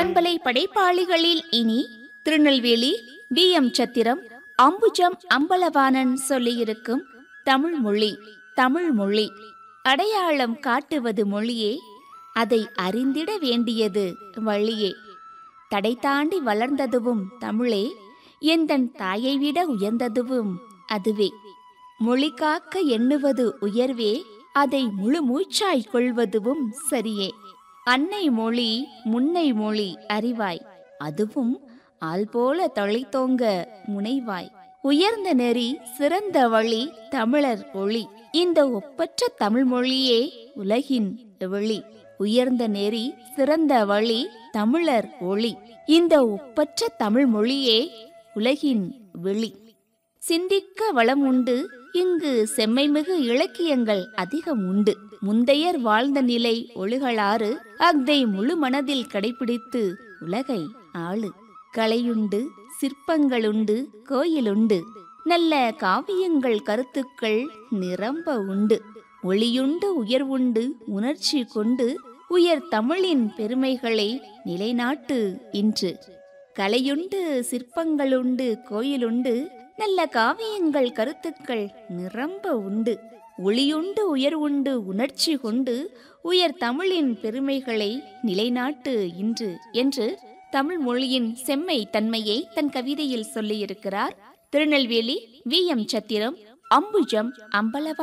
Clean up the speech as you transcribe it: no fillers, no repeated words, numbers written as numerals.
பண்பலை படைப்பாளிகளில் இனி திருநெல்வேலி வி.எம். சத்திரம் அம்புஜம் அம்பலவாணன் சொல்லியிருக்கும் தமிழ்மொழி. தமிழ்மொழி அடையாளம் காட்டுவது மொழியே, அதை அறிந்திட வேண்டியது வழியே. தடை தாண்டி வளர்ந்ததுவும் தமிழே, எந்தன் தாயை விட உயர்ந்ததுவும் அதுவே. மொழி காக்க எண்ணுவது உயர்வே, அதை முழு மூச்சாய் கொள்வதுவும் சரியே. அன்னை மொழி முன்னை மொழி அறிவாய், அதுவும் ஆள் போல தழைத்தோங்க முனைவாய். உயர்ந்த நெறி சிறந்த வழி தமிழர் ஒளி, இந்த ஒப்பற்ற தமிழ் மொழியே உலகின் வெளி. உயர்ந்த நெறி சிறந்த வழி தமிழர் ஒளி, இந்த ஒப்பற்ற தமிழ் மொழியே உலகின் வெளி. சிந்திக்க வளம் உண்டு இங்கு, செம்மைமிகு இலக்கியங்கள் அதிகம் உண்டு. முந்தையர் வாழ்ந்த நிலை ஒழுகலாறு, அஃதை முழு மனதில் கடைபிடித்து உலகை ஆளு. கலையுண்டு சிற்பங்களுண்டு கோயிலுண்டு, நல்ல காவியங்கள் கருத்துக்கள் நிரம்ப உண்டு. ஒளியுண்டு உயர்வுண்டு உணர்ச்சி கொண்டு, உயர் தமிழின் பெருமைகளை நிலைநாட்டு இன்று. கலையுண்டு சிற்பங்களுண்டு கோயிலுண்டு, நல்ல காவியங்கள் கருத்துக்கள் நிரம்ப உண்டு. ஒளியுண்டு உயர்வுண்டு உணர்ச்சி கொண்டு, உயர் தமிழின் பெருமைகளை நிலைநாட்டு இன்று என்று தமிழ் மொழியின் செம்மை தன்மையை தன் கவிதையில் சொல்லியிருக்கிறார் திருநெல்வேலி வி.எம். சத்திரம் அம்புஜம் அம்பலவாணன்.